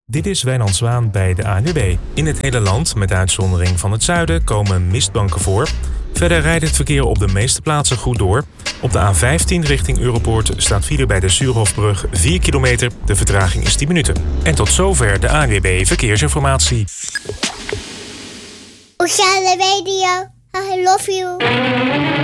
Dit is Wijnand Zwaan bij de ANWB. In het hele land, met uitzondering van het zuiden, komen mistbanken voor. Verder rijdt het verkeer op de meeste plaatsen goed door. Op de A15 richting Europoort staat file bij de Suurhofbrug 4 kilometer. De vertraging is 10 minuten. En tot zover de ANWB Verkeersinformatie. Oceaan Radio, I love you.